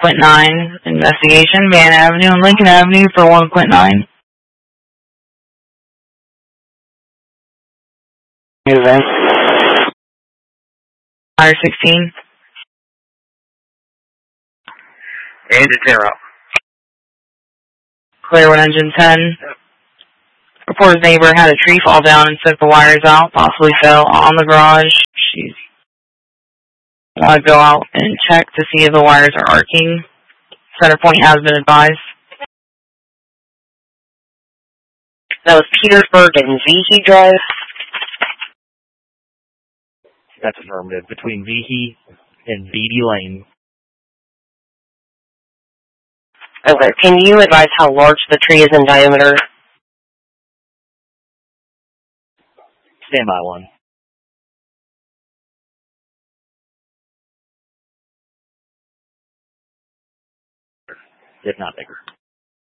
1.9. Investigation, Van Avenue and Lincoln Avenue for 1.9. Event. Fire 16. Engine 0. Clear with engine 10. Reporter's neighbor had a tree fall down and set the wires out, possibly fell on the garage. She's want to go out and check to see if the wires are arcing. Center point has been advised. That was Petersburg and Veehee Drive. That's affirmative. Between Veehee and Beatty Lane. Okay, can you advise how large the tree is in diameter? Stand by 1. If not bigger.